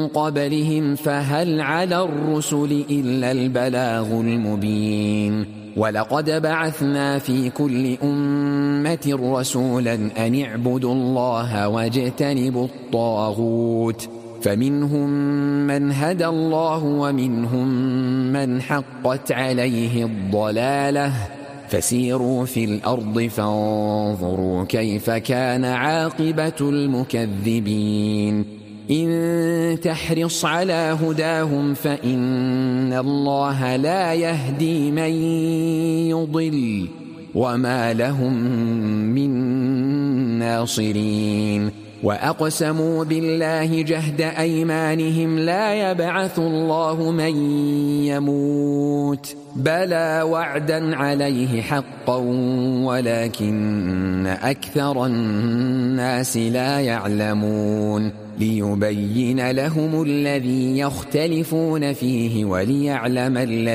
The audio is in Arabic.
قبلهم فهل على الرسل إلا البلاغ المبين ولقد بعثنا في كل أمة رسولا أن اعبدوا الله واجتنبوا الطاغوت فمنهم من هدى الله ومنهم من حقت عليه الضلالة فسيروا في الأرض فانظروا كيف كان عاقبة المكذبين إن تحرص على هداهم فإن الله لا يهدي من يضل وما لهم من ناصرين وأقسموا بالله جهد أيمانهم لا يبعث الله من يموت بلى وعدا عليه حقا ولكن أكثر الناس لا يعلمون ليبين لهم الذي يختلفون فيه وليعلم الذين